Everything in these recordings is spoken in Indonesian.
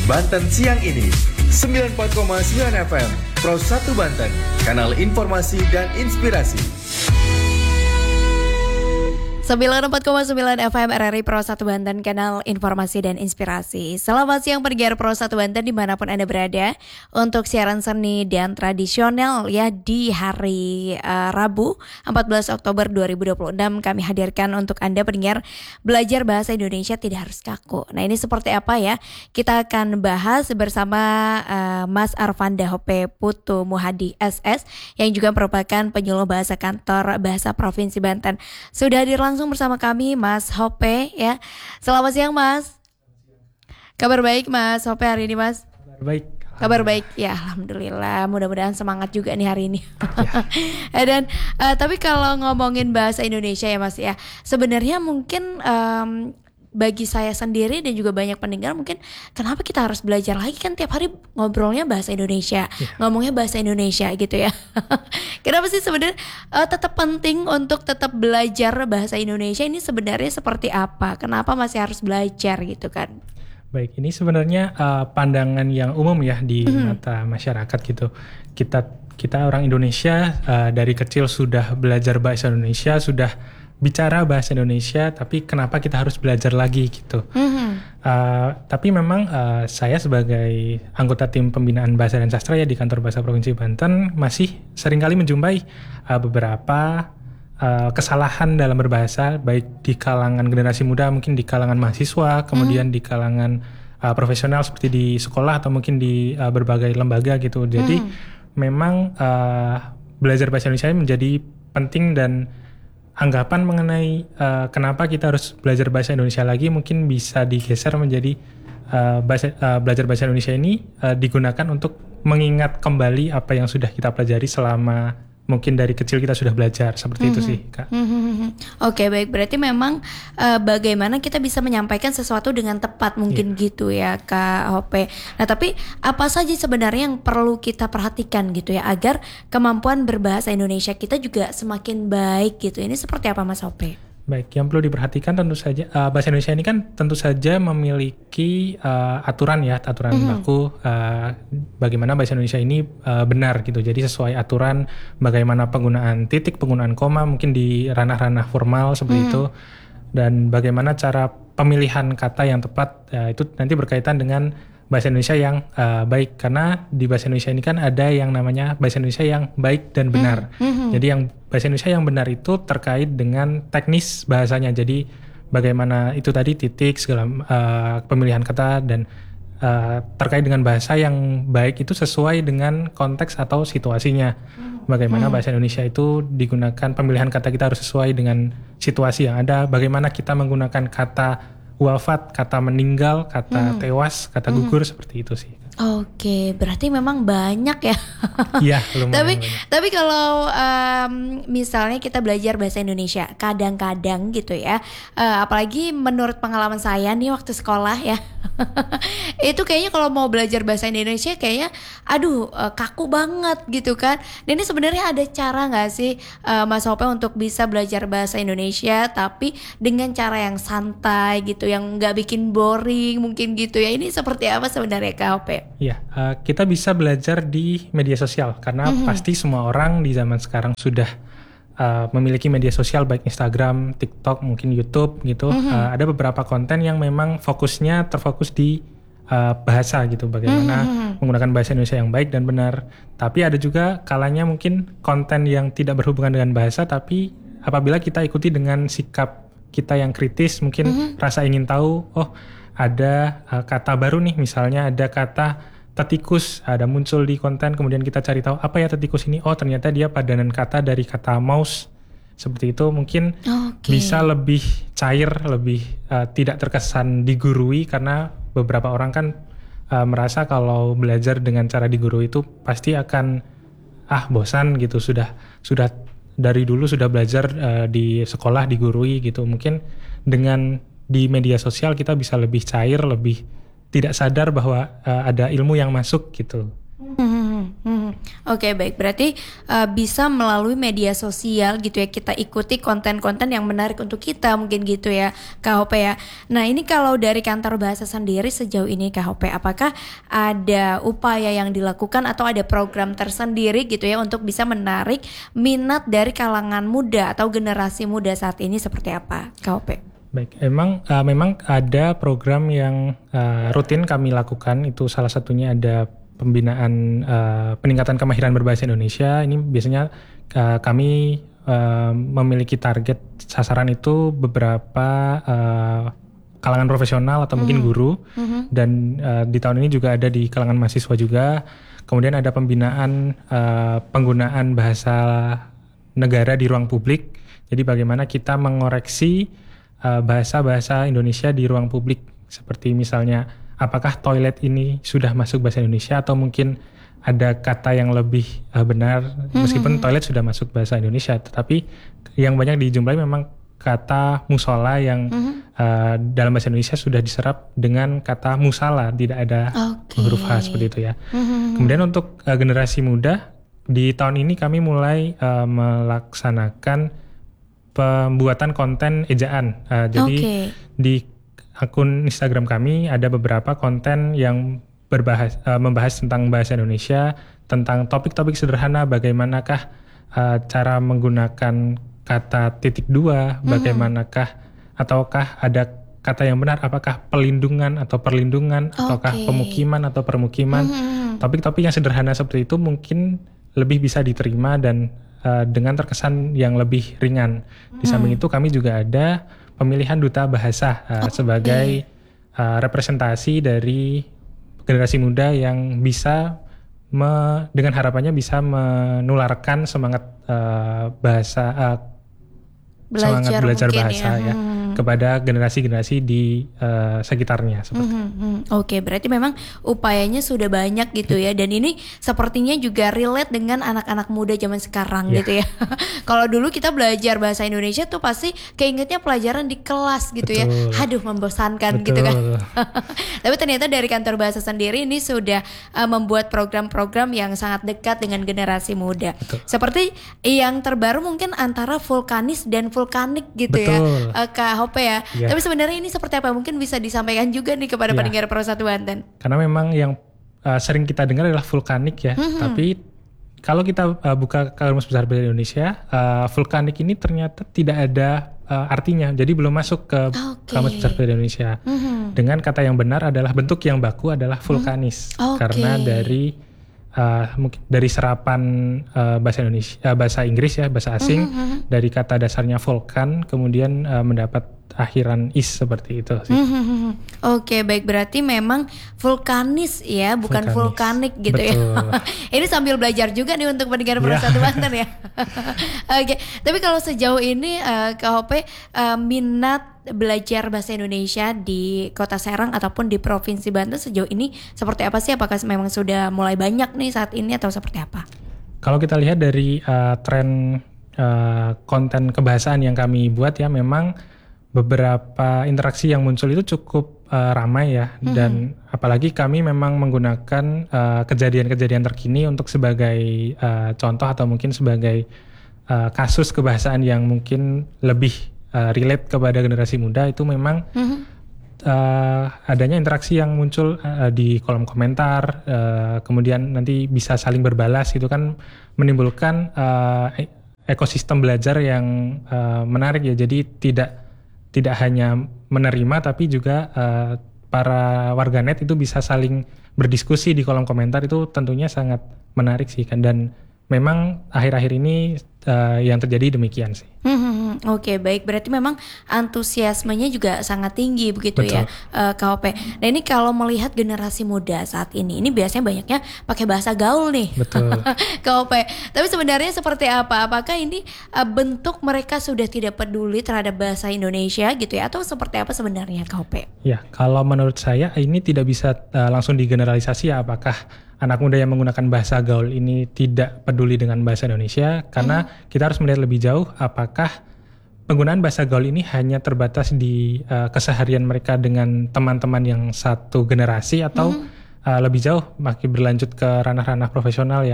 Banten siang ini 94,9 FM Pro 1 Banten, kanal informasi dan inspirasi. 94,9 FM RRI Pro 1 Banten, kanal informasi dan inspirasi. Selamat siang pendengar Pro 1 Banten dimanapun Anda berada. Untuk siaran seni dan tradisional ya di hari Rabu 14 Oktober 2026 kami hadirkan untuk Anda pendengar belajar bahasa Indonesia tidak harus kaku. Nah ini seperti apa ya? Kita akan bahas bersama Mas Arfanda Hope Putu Muhadi SS yang juga merupakan penyuluh bahasa kantor bahasa Provinsi Banten. Sudah hadir langsung bersama kami Mas Hope ya. Selamat siang Mas. Kabar baik Mas Hope hari ini Mas? Kabar baik ya, alhamdulillah. Mudah-mudahan semangat juga nih hari ini. Ya. Dan tapi kalau ngomongin bahasa Indonesia ya Mas ya, sebenarnya mungkin bagi saya sendiri dan juga banyak pendengar mungkin kenapa kita harus belajar lagi, kan tiap hari ngobrolnya bahasa Indonesia, ngomongnya bahasa Indonesia gitu ya. Kenapa sih sebenarnya tetap penting untuk tetap belajar bahasa Indonesia ini sebenarnya seperti apa? Kenapa masih harus belajar gitu kan? Baik, ini sebenarnya pandangan yang umum ya di mata masyarakat gitu. Kita orang Indonesia dari kecil sudah belajar bahasa Indonesia, sudah bicara bahasa Indonesia, tapi kenapa kita harus belajar lagi gitu? Tapi memang saya sebagai anggota tim pembinaan bahasa dan sastra ya di kantor bahasa Provinsi Banten masih seringkali menjumpai beberapa kesalahan dalam berbahasa, baik di kalangan generasi muda, mungkin di kalangan mahasiswa, kemudian di kalangan profesional seperti di sekolah atau mungkin di berbagai lembaga gitu. Jadi memang belajar bahasa Indonesia menjadi penting, dan anggapan mengenai kenapa kita harus belajar bahasa Indonesia lagi mungkin bisa digeser menjadi belajar bahasa Indonesia ini digunakan untuk mengingat kembali apa yang sudah kita pelajari selama mungkin dari kecil kita sudah belajar, seperti itu sih Kak. Oke, baik, berarti memang bagaimana kita bisa menyampaikan sesuatu dengan tepat mungkin gitu ya Kak Hope. Nah tapi apa saja sebenarnya yang perlu kita perhatikan gitu ya agar kemampuan berbahasa Indonesia kita juga semakin baik gitu. Ini seperti apa Mas Hope? Baik, yang perlu diperhatikan tentu saja bahasa Indonesia ini kan tentu saja memiliki aturan baku bagaimana bahasa Indonesia ini benar gitu. Jadi sesuai aturan bagaimana penggunaan titik, penggunaan koma mungkin di ranah-ranah formal seperti itu, dan bagaimana cara pemilihan kata yang tepat itu nanti berkaitan dengan bahasa Indonesia yang baik, karena di bahasa Indonesia ini kan ada yang namanya bahasa Indonesia yang baik dan benar. Jadi yang bahasa Indonesia yang benar itu terkait dengan teknis bahasanya. Jadi bagaimana itu tadi titik segala pemilihan kata, dan terkait dengan bahasa yang baik itu sesuai dengan konteks atau situasinya. Bagaimana bahasa Indonesia itu digunakan, pemilihan kata kita harus sesuai dengan situasi yang ada. Bagaimana kita menggunakan kata wafat, kata meninggal, kata tewas, kata gugur, seperti itu sih. Oke, berarti memang banyak ya. Iya, lumayan. Tapi kalau misalnya kita belajar bahasa Indonesia, kadang-kadang gitu ya, apalagi menurut pengalaman saya nih waktu sekolah ya, itu kayaknya kalau mau belajar bahasa Indonesia kayaknya, kaku banget gitu kan. Dan ini sebenarnya ada cara nggak sih Mas Hope untuk bisa belajar bahasa Indonesia tapi dengan cara yang santai gitu, yang nggak bikin boring mungkin gitu ya. Ini seperti apa sebenarnya Kak Hope? Ya, kita bisa belajar di media sosial karena pasti semua orang di zaman sekarang sudah memiliki media sosial, baik Instagram, TikTok, mungkin YouTube gitu. Ada beberapa konten yang memang fokusnya terfokus di bahasa gitu, bagaimana menggunakan bahasa Indonesia yang baik dan benar. Tapi ada juga kalanya mungkin konten yang tidak berhubungan dengan bahasa, tapi apabila kita ikuti dengan sikap kita yang kritis, mungkin rasa ingin tahu, ada kata baru nih, misalnya ada kata tetikus, ada muncul di konten, kemudian kita cari tahu apa ya tetikus ini, ternyata dia padanan kata dari kata mouse, seperti itu. Mungkin bisa lebih cair, lebih tidak terkesan digurui, karena beberapa orang kan merasa kalau belajar dengan cara digurui itu pasti akan bosan gitu, sudah dari dulu sudah belajar di sekolah digurui gitu. Mungkin dengan di media sosial kita bisa lebih cair, lebih tidak sadar bahwa ada ilmu yang masuk gitu. Oke, baik. Berarti bisa melalui media sosial gitu ya, kita ikuti konten-konten yang menarik untuk kita, mungkin gitu ya Kak Hope ya. Nah ini kalau dari kantor bahasa sendiri sejauh ini Kak Hope, apakah ada upaya yang dilakukan atau ada program tersendiri gitu ya untuk bisa menarik minat dari kalangan muda atau generasi muda saat ini, seperti apa Kak Hope? Baik, memang ada program yang rutin kami lakukan. Itu salah satunya ada pembinaan peningkatan kemahiran berbahasa Indonesia. Ini biasanya kami memiliki target sasaran itu beberapa kalangan profesional atau mungkin guru, dan di tahun ini juga ada di kalangan mahasiswa juga. Kemudian ada pembinaan penggunaan bahasa negara di ruang publik. Jadi bagaimana kita mengoreksi bahasa-bahasa Indonesia di ruang publik, seperti misalnya apakah toilet ini sudah masuk bahasa Indonesia atau mungkin ada kata yang lebih benar meskipun toilet sudah masuk bahasa Indonesia, tetapi yang banyak dijumpai memang kata musola yang dalam bahasa Indonesia sudah diserap dengan kata musala, tidak ada huruf H seperti itu ya. Kemudian untuk generasi muda, di tahun ini kami mulai melaksanakan pembuatan konten ejaan. Jadi di akun Instagram kami ada beberapa konten yang membahas tentang bahasa Indonesia, tentang topik-topik sederhana, bagaimanakah cara menggunakan kata titik dua, bagaimanakah ataukah ada kata yang benar, apakah pelindungan atau perlindungan, ataukah pemukiman atau permukiman. Topik-topik yang sederhana seperti itu mungkin lebih bisa diterima dan dengan terkesan yang lebih ringan. Di samping itu kami juga ada pemilihan duta bahasa sebagai representasi dari generasi muda yang bisa dengan harapannya bisa menularkan semangat belajar bahasa ya kepada generasi-generasi di sekitarnya. Oke, berarti memang upayanya sudah banyak gitu ya, dan ini sepertinya juga relate dengan anak-anak muda zaman sekarang gitu ya. Kalau dulu kita belajar bahasa Indonesia tuh pasti keingetnya pelajaran di kelas gitu ya. Aduh, membosankan gitu kan. Tapi ternyata dari kantor bahasa sendiri ini sudah membuat program-program yang sangat dekat dengan generasi muda. Seperti yang terbaru mungkin antara vulkanis dan vulkanik gitu ya Kak Hope ya. Tapi sebenarnya ini seperti apa? Mungkin bisa disampaikan juga nih kepada pendengar Pro 1 Banten. Karena memang yang sering kita dengar adalah vulkanik ya. Tapi kalau kita buka Kamus Besar Bahasa Indonesia, vulkanik ini ternyata tidak ada artinya. Jadi belum masuk ke Kamus Besar Bahasa Indonesia. Dengan kata yang benar adalah bentuk yang baku adalah vulkanis. Karena mungkin dari serapan bahasa Indonesia, bahasa Inggris ya, bahasa asing, dari kata dasarnya vulkan kemudian mendapat akhiran is seperti itu sih. Oke, baik, berarti memang vulkanis ya, bukan vulkanik gitu. Betul. Ya. Ini sambil belajar juga nih untuk pendengar Pro 1 Banten ya. Oke, tapi kalau sejauh ini Kak Hope minat belajar bahasa Indonesia di Kota Serang ataupun di Provinsi Banten sejauh ini seperti apa sih? Apakah memang sudah mulai banyak nih saat ini atau seperti apa? Kalau kita lihat dari tren konten kebahasaan yang kami buat ya, memang beberapa interaksi yang muncul itu cukup ramai ya, dan apalagi kami memang menggunakan kejadian-kejadian terkini untuk sebagai contoh atau mungkin sebagai kasus kebahasaan yang mungkin lebih relate kepada generasi muda. Itu memang adanya interaksi yang muncul di kolom komentar, kemudian nanti bisa saling berbalas, itu kan menimbulkan ekosistem belajar yang menarik ya. Jadi tidak hanya menerima, tapi juga para warganet itu bisa saling berdiskusi di kolom komentar. Itu tentunya sangat menarik sih kan, dan memang akhir-akhir ini yang terjadi demikian sih. Oke, baik, berarti memang antusiasmenya juga sangat tinggi begitu. Betul. Ya Kak Hope. Nah ini kalau melihat generasi muda saat ini biasanya banyaknya pakai bahasa gaul nih. Betul. Kak Hope. Tapi sebenarnya seperti apa? Apakah ini bentuk mereka sudah tidak peduli terhadap bahasa Indonesia gitu ya, atau seperti apa sebenarnya Kak Hope? Ya, kalau menurut saya ini tidak bisa langsung digeneralisasi ya, apakah anak muda yang menggunakan bahasa gaul ini tidak peduli dengan bahasa Indonesia, karena kita harus melihat lebih jauh apakah penggunaan bahasa gaul ini hanya terbatas di keseharian mereka dengan teman-teman yang satu generasi, atau lebih jauh makin berlanjut ke ranah-ranah profesional yang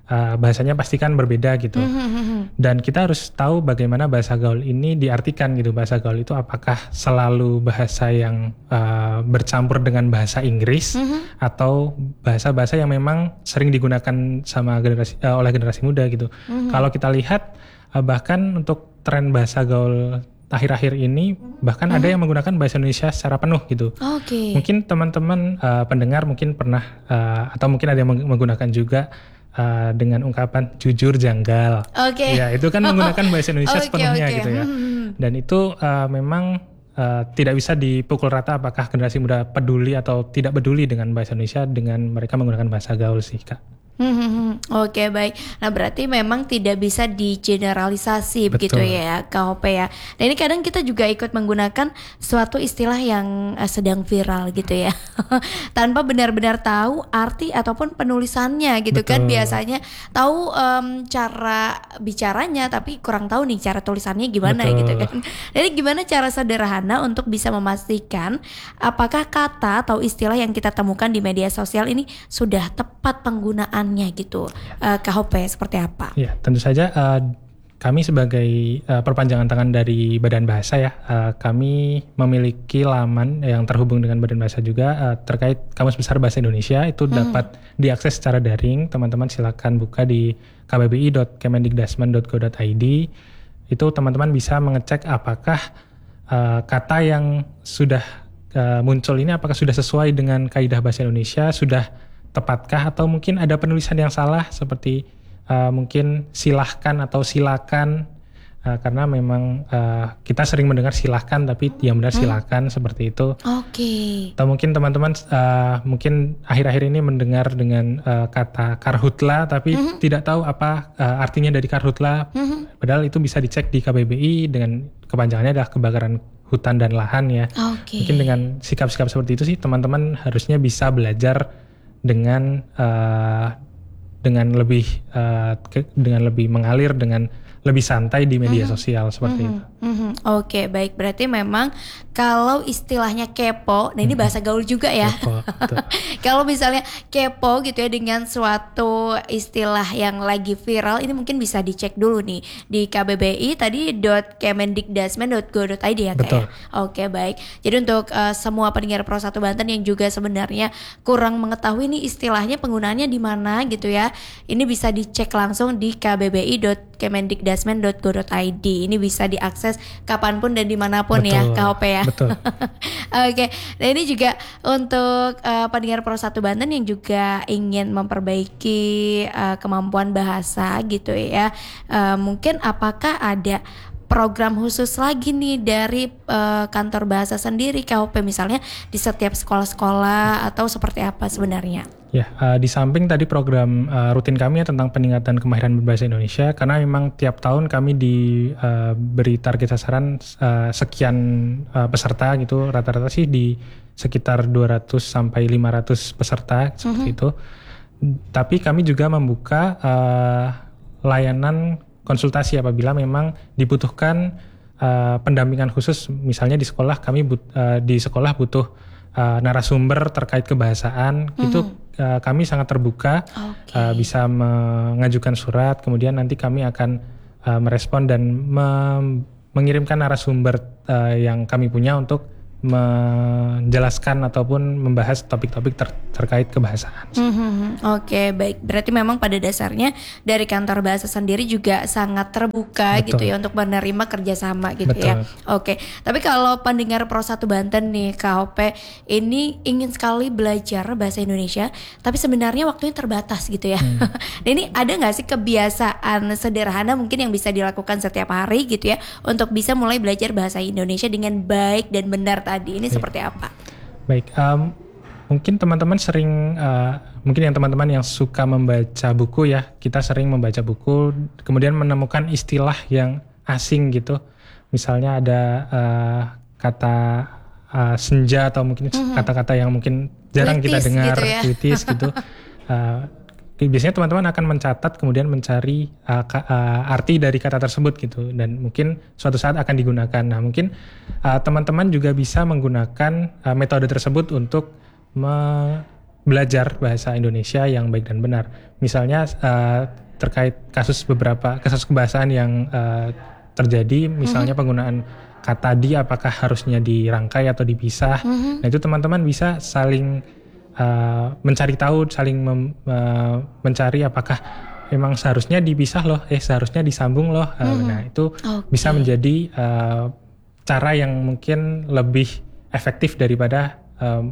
bahasanya pasti kan berbeda gitu. Dan kita harus tahu bagaimana bahasa gaul ini diartikan gitu. Bahasa gaul itu apakah selalu bahasa yang bercampur dengan bahasa Inggris atau bahasa-bahasa yang memang sering digunakan sama oleh generasi muda gitu. Kalau kita lihat bahkan untuk tren bahasa gaul akhir-akhir ini bahkan ada yang menggunakan bahasa Indonesia secara penuh gitu. Mungkin teman-teman pendengar mungkin pernah atau mungkin ada yang menggunakan juga dengan ungkapan jujur janggal. Ya, itu kan menggunakan bahasa Indonesia sepenuhnya gitu ya. Dan itu memang tidak bisa dipukul rata apakah generasi muda peduli atau tidak peduli dengan bahasa Indonesia dengan mereka menggunakan bahasa gaul sih, Kak. Oke, baik. Nah, berarti memang tidak bisa digeneralisasi begitu ya, KOP ya. Dan ini kadang kita juga ikut menggunakan suatu istilah yang sedang viral gitu ya. Tanpa benar-benar tahu arti ataupun penulisannya gitu. Kan biasanya tahu cara bicaranya tapi kurang tahu nih cara tulisannya gimana gitu kan. Jadi gimana cara sederhana untuk bisa memastikan apakah kata atau istilah yang kita temukan di media sosial ini sudah tepat penggunaan gitu, KHP seperti apa? Ya, tentu saja kami sebagai perpanjangan tangan dari Badan Bahasa ya, kami memiliki laman yang terhubung dengan Badan Bahasa juga terkait Kamus Besar Bahasa Indonesia. Itu dapat diakses secara daring. Teman-teman silakan buka di kbbi.kemendikdasmen.go.id. Itu teman-teman bisa mengecek apakah kata yang sudah muncul ini apakah sudah sesuai dengan kaidah bahasa Indonesia, sudah tepatkah atau mungkin ada penulisan yang salah seperti mungkin silahkan atau silakan, karena memang kita sering mendengar silahkan tapi yang benar silakan seperti itu. Atau mungkin teman-teman mungkin akhir-akhir ini mendengar dengan kata karhutla tapi tidak tahu apa artinya dari karhutla, padahal itu bisa dicek di KBBI dengan kepanjangannya adalah kebakaran hutan dan lahan ya. Mungkin dengan sikap-sikap seperti itu sih teman-teman harusnya bisa belajar dengan lebih mengalir, dengan lebih santai di media sosial seperti itu. Oke, baik. Berarti memang kalau istilahnya kepo, nah ini bahasa gaul juga ya. Kalau misalnya kepo gitu ya dengan suatu istilah yang lagi viral, ini mungkin bisa dicek dulu nih di KBBI tadi .kemendikdasmen.go.id ya, Kak ya. Oke, baik. Jadi untuk semua pendengar Pro 1 Banten yang juga sebenarnya kurang mengetahui nih istilahnya penggunaannya di mana gitu ya, ini bisa dicek langsung di kbbi.kemendikdasmen.go.id. Ini bisa diakses kapanpun dan dimanapun ya, KOP ya. Oke, nah ini juga untuk pendengar Pro 1 Banten yang juga ingin memperbaiki kemampuan bahasa gitu ya. Mungkin apakah ada program khusus lagi nih dari kantor bahasa sendiri KOP misalnya di setiap sekolah-sekolah atau seperti apa sebenarnya? Ya, di samping tadi program rutin kami ya tentang peningkatan kemahiran berbahasa Indonesia, karena memang tiap tahun kami diberi target sasaran sekian peserta gitu, rata-rata sih di sekitar 200 sampai 500 peserta seperti itu. Tapi kami juga membuka layanan konsultasi apabila memang dibutuhkan pendampingan khusus, misalnya di sekolah kami di sekolah butuh narasumber terkait kebahasaan, itu kami sangat terbuka, bisa mengajukan surat, kemudian nanti kami akan merespon dan mengirimkan narasumber yang kami punya untuk menjelaskan ataupun membahas topik-topik terkait kebahasaan. Oke, baik. Berarti memang pada dasarnya dari kantor bahasa sendiri juga sangat terbuka gitu ya untuk menerima kerjasama gitu ya. Oke, tapi kalau pendengar Pro 1 Banten nih KOP ini ingin sekali belajar bahasa Indonesia, tapi sebenarnya waktunya terbatas gitu ya. Nah, ini ada nggak sih kebiasaan sederhana mungkin yang bisa dilakukan setiap hari gitu ya untuk bisa mulai belajar bahasa Indonesia dengan baik dan benar tadi, ini seperti apa? Baik, mungkin teman-teman sering, mungkin yang teman-teman yang suka membaca buku ya, kita sering membaca buku, kemudian menemukan istilah yang asing gitu. Misalnya ada kata senja atau mungkin kata-kata yang mungkin jarang kita dengar, kritis gitu. Biasanya teman-teman akan mencatat kemudian mencari arti dari kata tersebut gitu, dan mungkin suatu saat akan digunakan. Nah, mungkin teman-teman juga bisa menggunakan metode tersebut untuk belajar bahasa Indonesia yang baik dan benar. Misalnya terkait beberapa kasus kebahasaan yang terjadi, misalnya penggunaan kata di apakah harusnya dirangkai atau dipisah. Nah itu teman-teman bisa saling mencari tahu, saling mencari apakah memang seharusnya dipisah loh, seharusnya disambung loh. Nah itu bisa menjadi cara yang mungkin lebih efektif daripada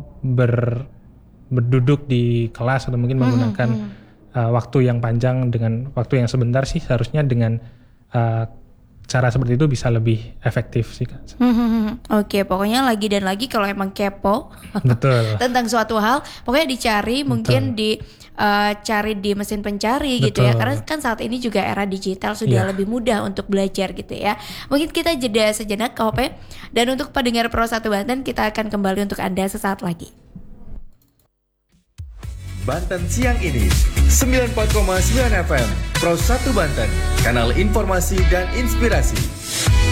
berduduk di kelas atau mungkin menggunakan waktu yang panjang dengan waktu yang sebentar sih. Seharusnya dengan cara seperti itu bisa lebih efektif sih Kak. Oke, pokoknya lagi dan lagi kalau emang kepo betul tentang suatu hal, pokoknya dicari, mungkin cari di mesin pencari gitu ya. Karena kan saat ini juga era digital sudah lebih mudah untuk belajar gitu ya. Mungkin kita jeda sejenak KOP, dan untuk pendengar Pro 1 Banten kita akan kembali untuk Anda sesaat lagi. Banten siang ini 94,9 FM Pro 1 Banten, kanal informasi dan inspirasi.